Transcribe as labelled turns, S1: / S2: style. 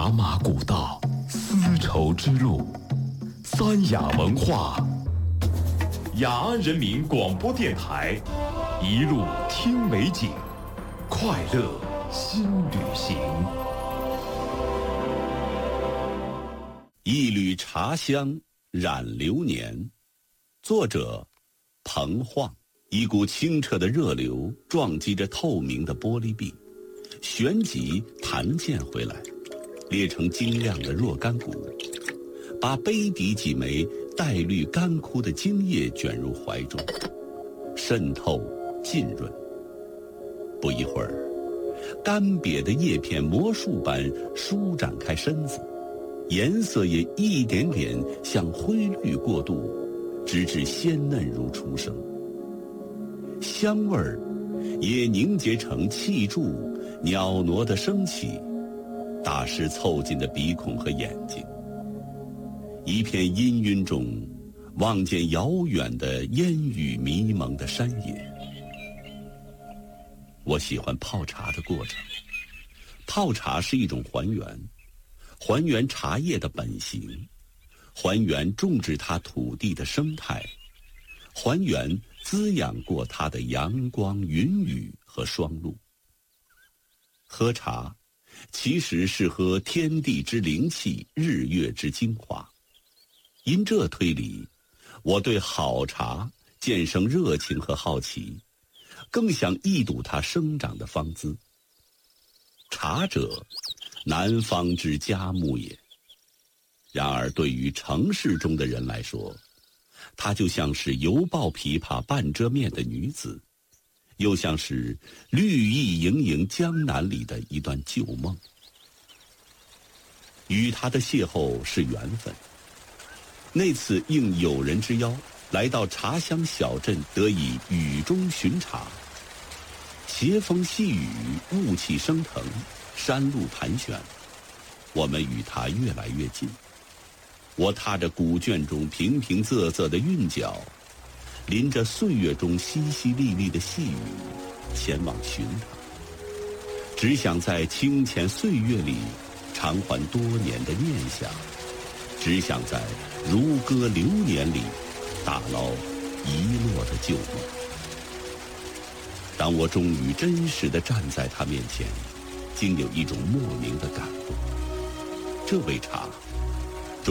S1: 茶马古道，丝绸之路，三雅文化。雅安人民广播电台，一路听美景，快乐新旅行。
S2: 一缕茶香染流年，作者彭晃。一股清澈的热流撞击着透明的玻璃壁，旋即弹溅回来，裂成晶亮的若干股，把杯底几枚带绿干枯的茎叶卷入怀中，渗透浸润。不一会儿，干瘪的叶片魔术般舒展开身子，颜色也一点点向灰绿过渡，直至鲜嫩如初生。香味儿也凝结成气柱，袅娜的升起，大师凑近的鼻孔和眼睛。一片氤氲中，望见遥远的烟雨迷蒙的山野。我喜欢泡茶的过程。泡茶是一种还原，还原茶叶的本性，还原种植它土地的生态，还原滋养过它的阳光、云雨和霜露。喝茶，其实是喝天地之灵气，日月之精华。因这推理，我对好茶渐生热情和好奇，更想一睹它生长的芳姿。茶者，南方之佳木也。然而对于城市中的人来说，她就像是犹抱琵琶半遮面的女子，又像是绿意盈盈江南里的一段旧梦。与她的邂逅是缘分。那次应友人之邀，来到茶乡小镇，得以雨中寻茶。斜风细雨，雾气升腾，山路盘旋，我们与她越来越近。我踏着古卷中平平仄仄的韵脚，淋着岁月中淅淅沥沥的细雨，前往寻他。只想在清浅岁月里偿还多年的念想，只想在如歌流年里打捞遗落的旧梦。当我终于真实地站在他面前，竟有一种莫名的感动。这杯茶